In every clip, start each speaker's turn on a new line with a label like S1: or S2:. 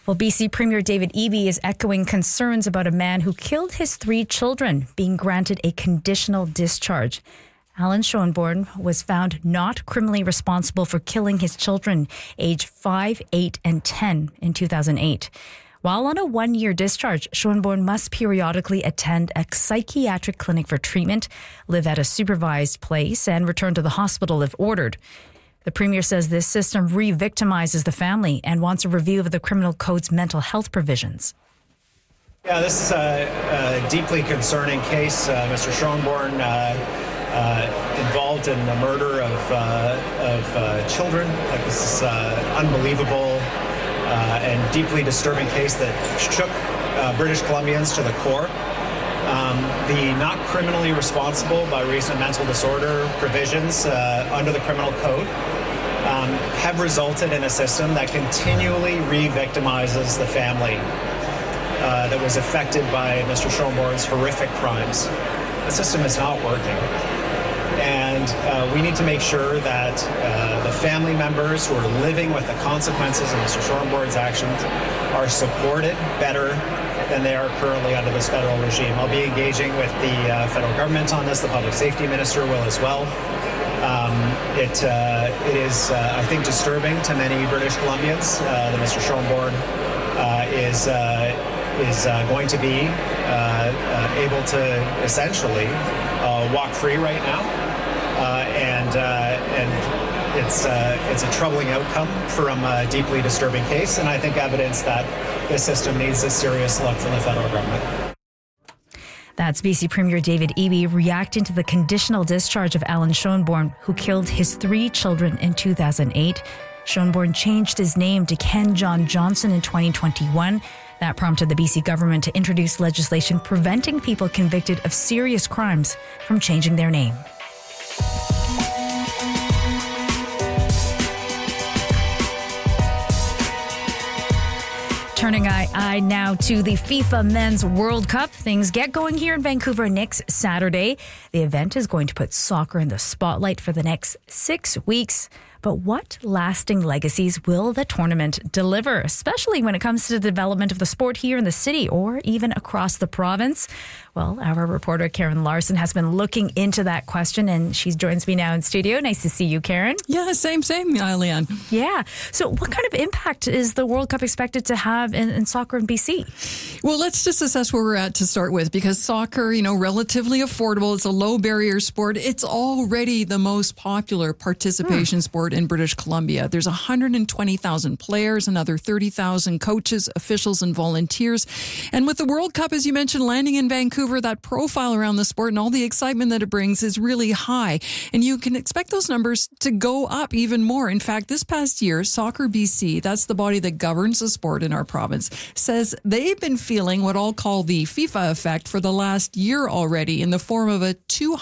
S1: Well, BC Premier David Eby is echoing concerns about a man who killed his 3 children being granted a conditional discharge. Alan Schoenborn was found not criminally responsible for killing his children, aged 5, 8, and 10 in 2008. While on a 1-year discharge, Schoenborn must periodically attend a psychiatric clinic for treatment, live at a supervised place, and return to the hospital if ordered. The Premier says this system re-victimizes the family and wants a review of the Criminal Code's mental health provisions.
S2: Yeah, this is a deeply concerning case. Mr. Schoenborn involved in the murder of children. This is unbelievable and deeply disturbing case that shook British Columbians to the core. The not criminally responsible by reason of mental disorder provisions under the Criminal Code have resulted in a system that continually re-victimizes the family that was affected by Mr. Schoenborn's horrific crimes. The system is not working. And we need to make sure that the family members who are living with the consequences of Mr. Schoenborn's actions are supported better than they are currently under this federal regime. I'll be engaging with the federal government on this. The public safety minister will as well. It is, I think, disturbing to many British Columbians that Mr. Schoenborn is going to be able to essentially walk free right now. And it's a troubling outcome from a deeply disturbing case, and I think evidence that this system needs a serious look from the federal government.
S1: That's BC Premier David Eby reacting to the conditional discharge of Alan Schoenborn, who killed his 3 children in 2008. Schoenborn changed his name to Ken John Johnson in 2021. That prompted the BC government to introduce legislation preventing people convicted of serious crimes from changing their name. Turning eye now to the FIFA Men's World Cup. Things get going here in Vancouver next Saturday. The event is going to put soccer in the spotlight for the next 6 weeks. But what lasting legacies will the tournament deliver, especially when it comes to the development of the sport here in the city or even across the province? Well, our reporter Karen Larson has been looking into that question, and she joins me now in studio. Nice to see you, Karen.
S3: Yeah, same, Leanne.
S1: Yeah. So what kind of impact is the World Cup expected to have in soccer in BC?
S3: Well, let's just assess where we're at to start with, because soccer, relatively affordable. It's a low barrier sport. It's already the most popular participation sport in British Columbia. There's 120,000 players, another 30,000 coaches, officials, and volunteers. And with the World Cup, as you mentioned, landing in Vancouver, that profile around the sport and all the excitement that it brings is really high. And you can expect those numbers to go up even more. In fact, this past year, Soccer BC, that's the body that governs the sport in our province, says they've been feeling what I'll call the FIFA effect for the last year already, in the form of a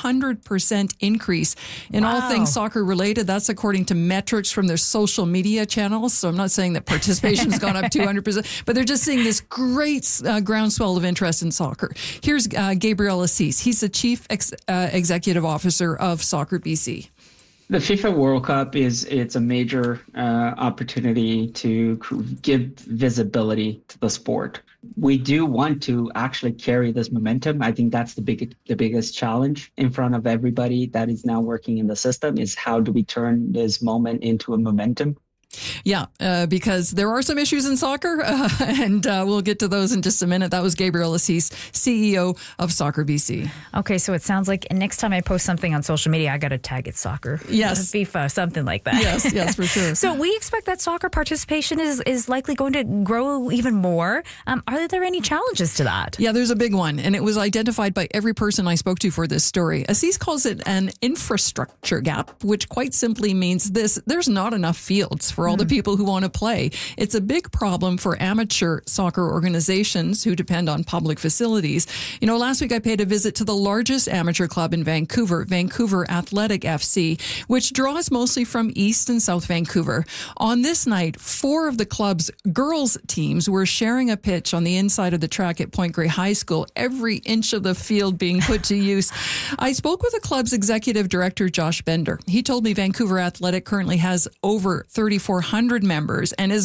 S3: 200% increase in all things soccer related. That's according to metrics from their social media channels. So I'm not saying that participation's gone up 200%, but they're just seeing this great groundswell of interest in soccer. Here's Gabriel Assis. He's the Chief Executive Officer of Soccer BC.
S4: The FIFA World Cup it's a major opportunity to give visibility to the sport. We do want to actually carry this momentum. I think that's the biggest challenge in front of everybody that is now working in the system, is how do we turn this moment into a momentum?
S3: Yeah, because there are some issues in soccer, and we'll get to those in just a minute. That was Gabriel Assis, CEO of Soccer BC.
S1: Okay, so it sounds like next time I post something on social media, I got to tag it soccer.
S3: Yes.
S1: FIFA, something like that.
S3: Yes, for sure.
S1: So we expect that soccer participation is likely going to grow even more. Are there any challenges to that?
S3: Yeah, there's a big one, and it was identified by every person I spoke to for this story. Assis calls it an infrastructure gap, which quite simply means this: there's not enough fields for all the people who want to play. It's a big problem for amateur soccer organizations who depend on public facilities. Last week I paid a visit to the largest amateur club in Vancouver, Vancouver Athletic FC, which draws mostly from East and South Vancouver. On this night, 4 of the club's girls teams were sharing a pitch on the inside of the track at Point Grey High School, every inch of the field being put to use. I spoke with the club's executive director, Josh Bender. He told me Vancouver Athletic currently has over 3,400 members and is